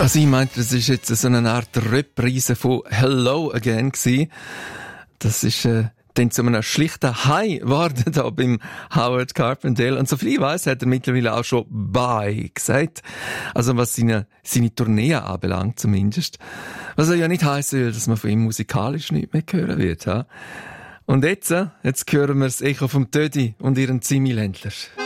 Also ich meinte, das ist jetzt so eine Art Reprise von Hello Again gewesen. Das ist dann zu einem schlichten Hi geworden da beim Howard Carpendale. Und soviel ich weiss, hat er mittlerweile auch schon Bye gesagt. Also was seine Tournee anbelangt zumindest. Was ja nicht heissen will, dass man von ihm musikalisch nicht mehr hören wird. Ha? Und jetzt hören wir das Echo vom Tödi und ihren Zimi-Ländler.